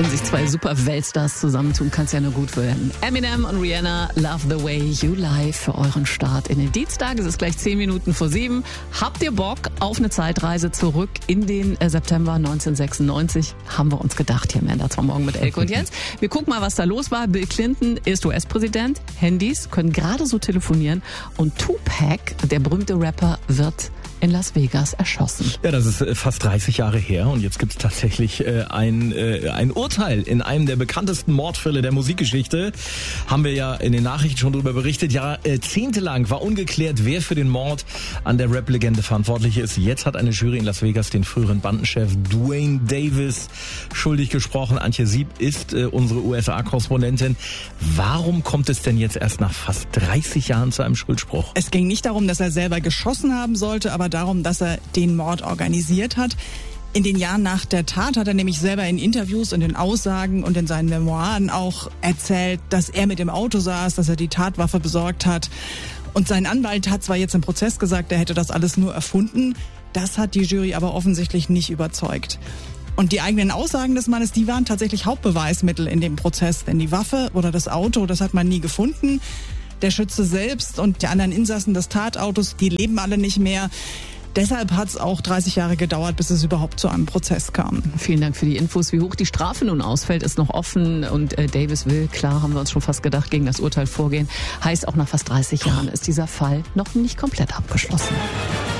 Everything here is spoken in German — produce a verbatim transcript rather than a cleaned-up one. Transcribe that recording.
Wenn sich zwei super Weltstars zusammentun, kann es ja nur gut werden. Eminem und Rihanna, Love the Way You Lie für euren Start in den Dienstag. Es ist gleich zehn Minuten vor sieben. Habt ihr Bock auf eine Zeitreise zurück in den September neunzehnhundertsechsundneunzig? Haben wir uns gedacht hier im Ender zum Morgen mit Elke und Jens. Wir gucken mal, was da los war. Bill Clinton ist U S-Präsident. Handys können gerade so telefonieren. Und Tupac, der berühmte Rapper, wird in Las Vegas erschossen. Ja, das ist fast dreißig Jahre her und jetzt gibt es tatsächlich äh, ein, äh, ein Urteil in einem der bekanntesten Mordfälle der Musikgeschichte. Haben wir ja in den Nachrichten schon darüber berichtet. Jahrzehntelang war ungeklärt, wer für den Mord an der Rap-Legende verantwortlich ist. Jetzt hat eine Jury in Las Vegas den früheren Bandenchef Duane Davis schuldig gesprochen. Antje Sieb ist äh, unsere U S A-Korrespondentin. Warum kommt es denn jetzt erst nach fast dreißig Jahren zu einem Schuldspruch? Es ging nicht darum, dass er selber geschossen haben sollte, aber darum, dass er den Mord organisiert hat. In den Jahren nach der Tat hat er nämlich selber in Interviews und in Aussagen und in seinen Memoiren auch erzählt, dass er mit dem Auto saß, dass er die Tatwaffe besorgt hat. Und sein Anwalt hat zwar jetzt im Prozess gesagt, er hätte das alles nur erfunden. Das hat die Jury aber offensichtlich nicht überzeugt. Und die eigenen Aussagen des Mannes, die waren tatsächlich Hauptbeweismittel in dem Prozess. Denn die Waffe oder das Auto, das hat man nie gefunden. Der Schütze selbst und die anderen Insassen des Tatautos, die leben alle nicht mehr. Deshalb hat es auch dreißig Jahre gedauert, bis es überhaupt zu einem Prozess kam. Vielen Dank für die Infos. Wie hoch die Strafe nun ausfällt, ist noch offen. Und äh, Davis will, klar, haben wir uns schon fast gedacht, gegen das Urteil vorgehen. Heißt, auch nach fast dreißig Jahren ist dieser Fall noch nicht komplett abgeschlossen.